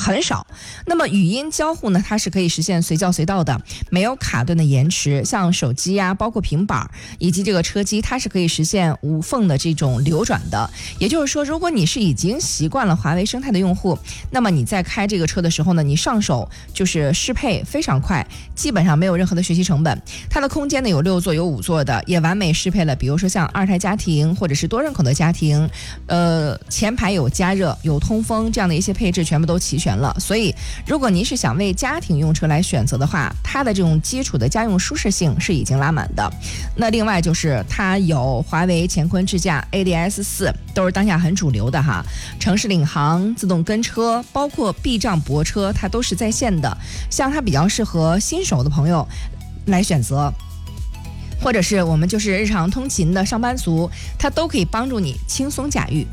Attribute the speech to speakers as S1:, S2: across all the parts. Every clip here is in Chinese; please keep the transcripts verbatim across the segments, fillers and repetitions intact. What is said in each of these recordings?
S1: 很少。那么语音交互呢，它是可以实现随叫随到的，没有卡顿的延迟，像手机呀、啊、包括平板以及这个车机，它是可以实现无缝的这种流转的。也就是说，如果你是已经习惯了华为生态的用户，那么你在开这个车的时候呢，你上手就是适配非常快，基本上没有任何的学习成本。它的空间呢有六座有五座的，也完美适配了，比如说像二胎家庭或者是多人口的家庭，呃，前排有加热有通风这样的一些配置全部都齐全了。所以如果您是想为家庭用车来选择的话，它的这种基础的家用舒适性是已经拉满的。那另外就是它有华为乾坤智驾 A D S 四， 都是当下很主流的哈，城市领航、自动跟车，包括避障泊车，它都是在线的。像它比较适合新手的朋友来选择，或者是我们就是日常通勤的上班族，它都可以帮助你轻松驾驭。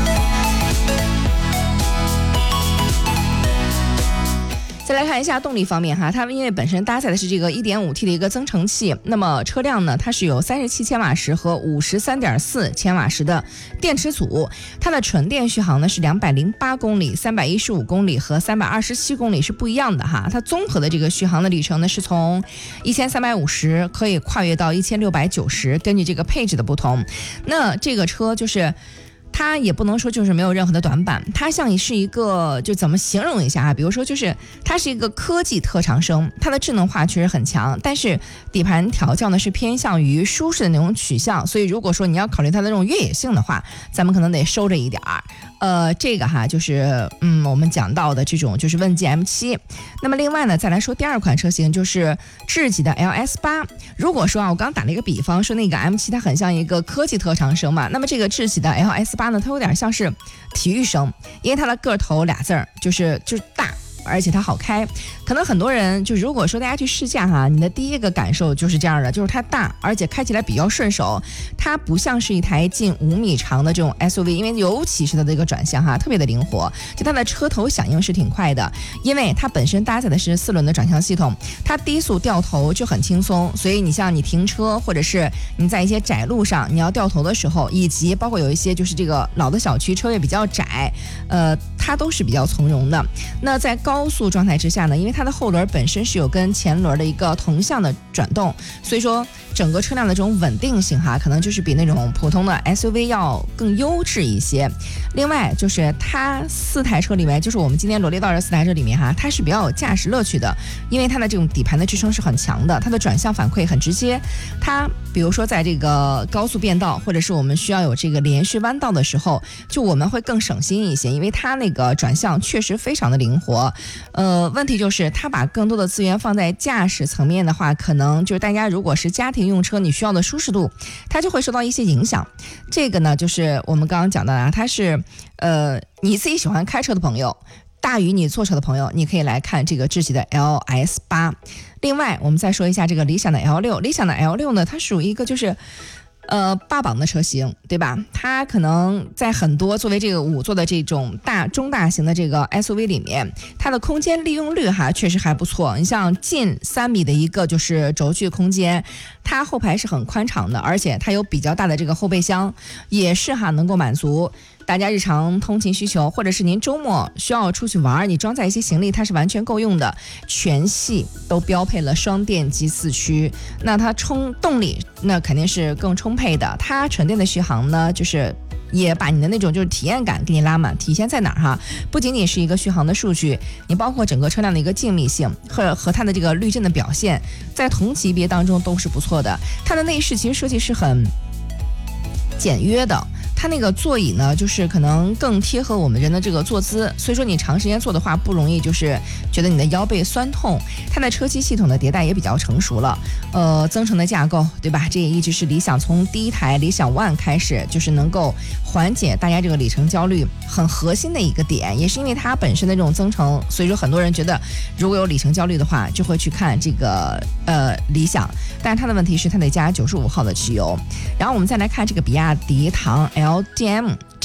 S1: 再来看一下动力方面哈，它因为本身搭载的是这个 一点五 T 的一个增程器，那么车辆呢，它是有三十七千瓦时和五十三点四千瓦时的电池组，它的纯电续航呢是两百零八公里、三百一十五公里和三百二十七公里是不一样的哈。它综合的这个续航的里程呢是从一千三百五十可以跨越到一千六百九十，根据这个配置的不同，那这个车就是它也不能说就是没有任何的短板，它像是一个就怎么形容一下啊？比如说就是它是一个科技特长生，它的智能化确实很强，但是底盘调教呢是偏向于舒适的那种取向，所以如果说你要考虑它的这种越野性的话，咱们可能得收着一点儿。呃，这个哈就是嗯，我们讲到的这种就是问界 M 七。那么另外呢，再来说第二款车型就是智己的 L S 八。如果说啊，我刚打了一个比方，说那个 M 七它很像一个科技特长生嘛，那么这个智己的 L S 八呢，它有点像是体育生，因为它的个头俩字儿就是就是大。而且它好开，可能很多人就如果说大家去试驾哈，你的第一个感受就是这样的，就是它大，而且开起来比较顺手。它不像是一台近五米长的这种 S U V， 因为尤其是它的这个转向哈，特别的灵活，就它的车头响应是挺快的，因为它本身搭载的是四轮的转向系统，它低速掉头就很轻松。所以你像你停车，或者是你在一些窄路上你要掉头的时候，以及包括有一些就是这个老的小区车位比较窄，呃，它都是比较从容的。那在高高速状态之下呢，因为它的后轮本身是有跟前轮的一个同向的转动，所以说整个车辆的这种稳定性哈，可能就是比那种普通的 S U V 要更优质一些。另外就是它四台车里面，就是我们今天罗列到这四台车里面哈，它是比较有驾驶乐趣的，因为它的这种底盘的支撑是很强的，它的转向反馈很直接。它比如说在这个高速变道，或者是我们需要有这个连续弯道的时候，就我们会更省心一些，因为它那个转向确实非常的灵活。呃，问题就是它把更多的资源放在驾驶层面的话，可能就是大家如果是家庭用车，你需要的舒适度，它就会受到一些影响。这个呢，就是我们刚刚讲的啊，它是呃你自己喜欢开车的朋友，大于你坐车的朋友，你可以来看这个智己的 L S 八。另外，我们再说一下这个理想的 L 六，理想的 L 六呢，它属于一个就是呃，八榜的车型，对吧？它可能在很多作为这个五座的这种大中大型的这个 S U V 里面，它的空间利用率哈确实还不错。你像近三米的一个就是轴距空间，它后排是很宽敞的，而且它有比较大的这个后备箱，也是哈能够满足大家日常通勤需求，或者是您周末需要出去玩，你装载一些行李，它是完全够用的。全系都标配了双电机四驱，那它充动力那肯定是更充沛的。它纯电的续航呢，就是也把你的那种就是体验感给你拉满。体现在哪儿哈？不仅仅是一个续航的数据，你包括整个车辆的一个静谧性和和它的这个滤震的表现，在同级别当中都是不错的。它的内饰其实设计是很简约的。它那个座椅呢，就是可能更贴合我们人的这个坐姿，所以说你长时间坐的话，不容易就是觉得你的腰背酸痛。它的车机系统的迭代也比较成熟了，呃，增程的架构，对吧？这也一直是理想从第一台理想 ONE 开始，就是能够缓解大家这个里程焦虑很核心的一个点，也是因为它本身的这种增程，所以说很多人觉得如果有里程焦虑的话，就会去看这个呃理想，但是它的问题是它得加九十五号的汽油。然后我们再来看这个比亚迪唐 L D M。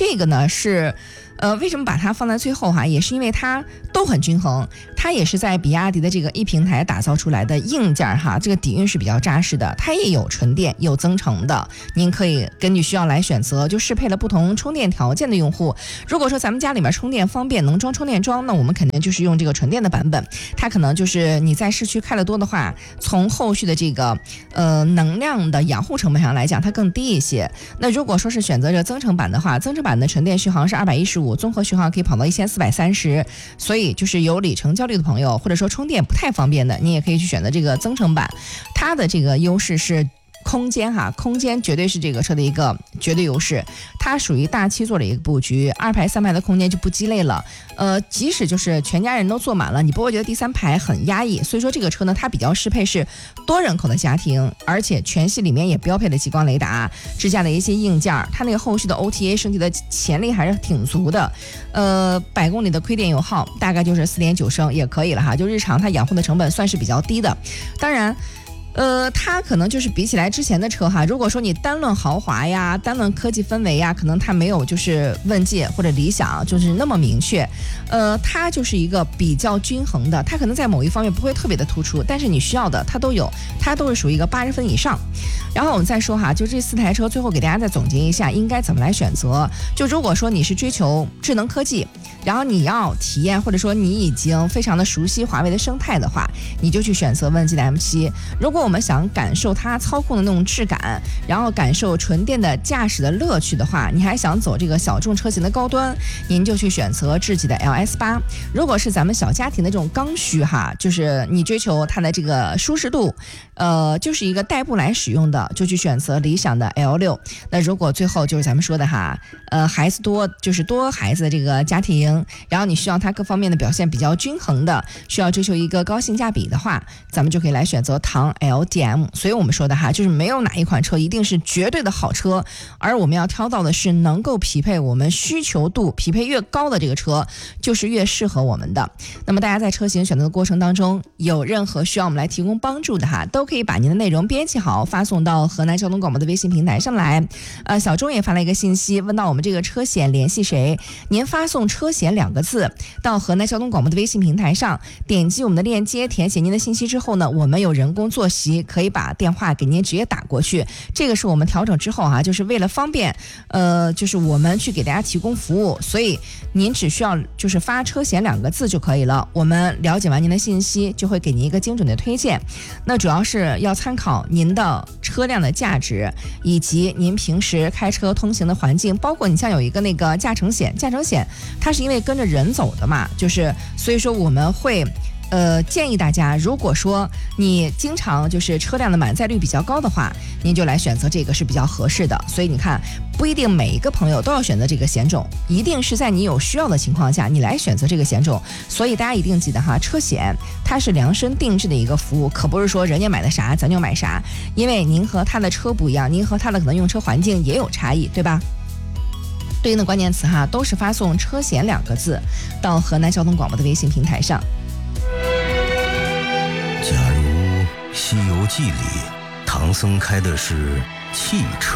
S1: 这个呢是。呃，为什么把它放在最后哈？也是因为它都很均衡，它也是在比亚迪的这个一平台打造出来的硬件哈，这个底蕴是比较扎实的。它也有纯电，有增程的，您可以根据需要来选择，就适配了不同充电条件的用户。如果说咱们家里面充电方便，能装充电桩，那我们肯定就是用这个纯电的版本。它可能就是你在市区开得多的话，从后续的这个呃能量的养护成本上来讲，它更低一些。那如果说是选择这增程版的话，增程版的纯电续航是二百一十五。综合续航可以跑到一千四百三十，所以就是有里程焦虑的朋友，或者说充电不太方便的，你也可以去选择这个增程版。它的这个优势是空间哈，空间绝对是这个车的一个绝对优势。它属于大七座的一个布局，二排三排的空间就不鸡肋了。呃，即使就是全家人都坐满了，你不会觉得第三排很压抑。所以说这个车呢，它比较适配是多人口的家庭，而且全系里面也标配了激光雷达、支架的一些硬件，它那个后续的 O T A 升级的潜力还是挺足的。呃，百公里的亏电油耗大概就是四点九升也可以了哈，就日常它养护的成本算是比较低的。当然。呃，它可能就是比起来之前的车哈，如果说你单论豪华呀，单论科技氛围呀，可能它没有就是问界或者理想就是那么明确。呃，它就是一个比较均衡的，它可能在某一方面不会特别的突出，但是你需要的它都有，它都是属于一个八十分以上。然后我们再说哈，就这四台车最后给大家再总结一下应该怎么来选择。就如果说你是追求智能科技，然后你要体验或者说你已经非常的熟悉华为的生态的话，你就去选择问界的 M 七。如果我们想感受它操控的那种质感，然后感受纯电的驾驶的乐趣的话，你还想走这个小众车型的高端，您就去选择智己的 L S 八。如果是咱们小家庭的这种刚需哈，就是你追求它的这个舒适度，呃，就是一个代步来使用的，就去选择理想的 L 六。那如果最后就是咱们说的哈，呃，孩子多，就是多孩子的这个家庭，然后你需要它各方面的表现比较均衡的，需要追求一个高性价比的话，咱们就可以来选择唐 L D M。所以我们说的哈，就是没有哪一款车一定是绝对的好车，而我们要挑到的是能够匹配我们需求度，匹配越高的这个车，就是越适合我们的。那么大家在车型选择的过程当中，有任何需要我们来提供帮助的哈，都可以把您的内容编辑好，发送到河南交通广播的微信平台上来。呃，小钟也发了一个信息，问到我们这个车险联系谁？您发送车险两个字到河南交通广播的微信平台上，点击我们的链接，填写您的信息之后呢，我们有人工坐席，可以把电话给您直接打过去。这个是我们调整之后啊，就是为了方便，呃，就是我们去给大家提供服务，所以您只需要就是发车险两个字就可以了。我们了解完您的信息，就会给您一个精准的推荐。那主要是要参考您的车辆的价值，以及您平时开车通行的环境，包括你像有一个那个驾乘险，驾乘险它是因为跟着人走的嘛，就是所以说我们会。呃，建议大家，如果说你经常就是车辆的满载率比较高的话，您就来选择这个是比较合适的。所以你看，不一定每一个朋友都要选择这个险种，一定是在你有需要的情况下，你来选择这个险种。所以大家一定记得哈，车险它是量身定制的一个服务，可不是说人家买的啥咱就买啥，因为您和他的车不一样，您和他的可能用车环境也有差异，对吧？对应的关键词哈，都是发送车险两个字到河南交通广播的微信平台上。
S2: 假如《西游记》里唐僧开的是汽车，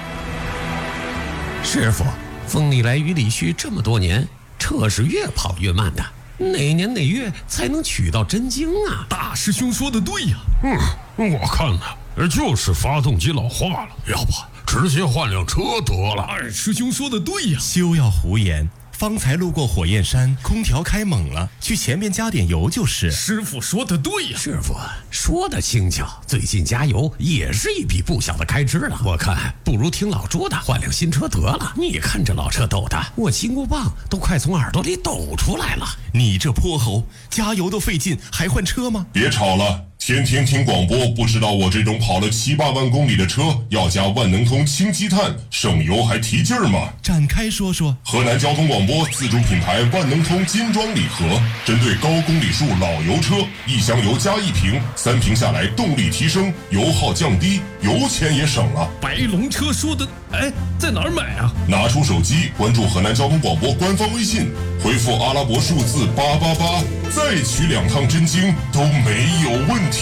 S3: 师傅，风里来雨里去这么多年，车是越跑越慢的，哪年哪月才能取到真经啊？
S4: 大师兄说的对呀。
S5: 嗯，我看呢，就是发动机老化了，要不直接换辆车得了。
S4: 二师兄说的对呀。
S6: 休要胡言，方才路过火焰山，空调开猛了，去前面加点油就是。
S4: 师傅说的对呀。
S3: 师傅说的轻巧，最近加油也是一笔不小的开支了。我看不如听老朱的，换辆新车得了。你看这老车抖的，我金箍棒都快从耳朵里抖出来了。
S6: 你这泼猴，加油都费劲，还换车吗？
S7: 别吵了。天天听广播，不知道我这种跑了七八万公里的车要加万能通氢积碳，省油还提劲儿吗？
S6: 展开说说。
S7: 河南交通广播自主品牌万能通金装礼盒，针对高公里数老油车，一箱油加一瓶，三瓶下来动力提升，油耗降低，油钱也省了。
S4: 白龙车说的，哎，在哪儿买啊？
S7: 拿出手机关注河南交通广播官方微信，回复阿拉伯数字八八八，再取两趟真经都没有问题。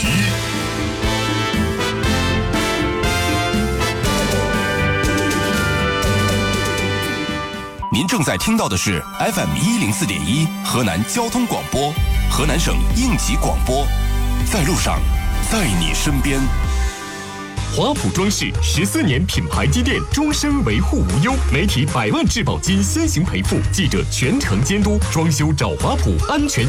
S8: 您正在听到的是 F M 一零四点一河南交通广播，河南省应急广播，在路上，在你身边。
S9: 华普装饰十四年品牌积淀，终身维护无忧，媒体百万质保金先行赔付，记者全程监督，装修找华普，安全